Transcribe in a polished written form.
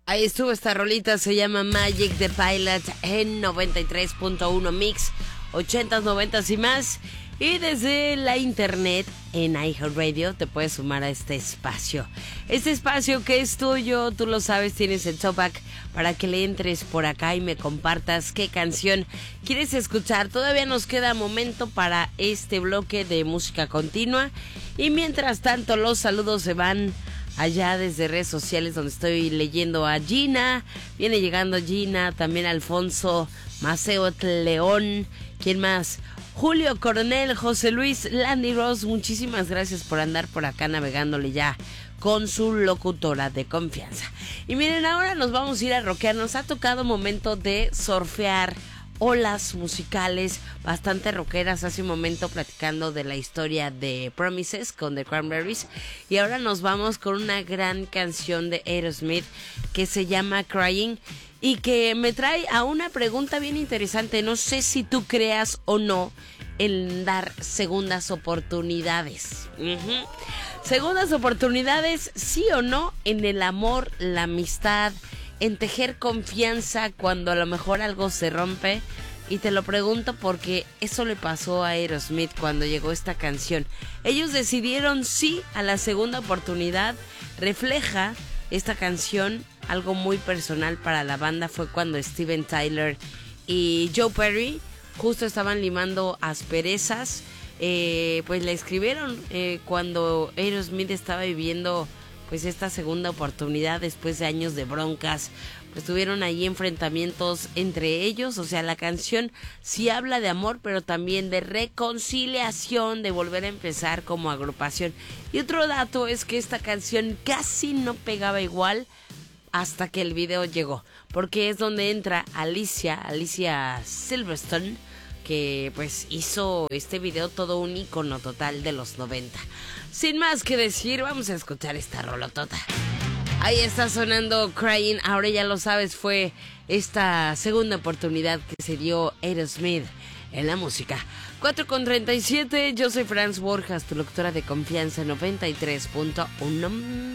Ahí estuvo esta rolita, se llama Magic the Pilot en 93.1 Mix, 80s, 90s y más. Y desde la internet en iHeartRadio te puedes sumar a este espacio. Este espacio que es tuyo, tú lo sabes, tienes el talkback para que le entres por acá y me compartas qué canción quieres escuchar. Todavía nos queda momento para este bloque de música continua. Y mientras tanto los saludos se van allá desde redes sociales donde estoy leyendo a Gina. Viene llegando Gina, también Alfonso Maceo León. ¿Quién más? Julio Coronel, José Luis, Landy Ross, muchísimas gracias por andar por acá navegándole ya con su locutora de confianza. Y miren, ahora nos vamos a ir a rockear. Nos ha tocado momento de surfear olas musicales bastante rockeras. Hace un momento platicando de la historia de Promises con The Cranberries. Y ahora nos vamos con una gran canción de Aerosmith que se llama Crying. Y que me trae a una pregunta bien interesante. No sé si tú creas o no en dar segundas oportunidades. Segundas oportunidades, sí o no, en el amor, la amistad, en tejer confianza cuando a lo mejor algo se rompe. Y te lo pregunto porque eso le pasó a Aerosmith cuando llegó esta canción. Ellos decidieron sí a la segunda oportunidad. Refleja esta canción algo muy personal para la banda. Fue cuando Steven Tyler y Joe Perry justo estaban limando asperezas. Pues le escribieron cuando Aerosmith estaba viviendo pues esta segunda oportunidad después de años de broncas. Pues tuvieron ahí enfrentamientos entre ellos. O sea, la canción sí habla de amor, pero también de reconciliación, de volver a empezar como agrupación. Y otro dato es que esta canción casi no pegaba igual hasta que el video llegó, porque es donde entra Alicia Silverstone, que pues hizo este video todo un icono total de los 90. Sin más que decir, vamos a escuchar esta rolotota. Ahí está sonando Crying. Ahora ya lo sabes, fue esta segunda oportunidad que se dio Aerosmith en la música. 4:37, yo soy Franz Borjas, tu locutora de confianza 93.1.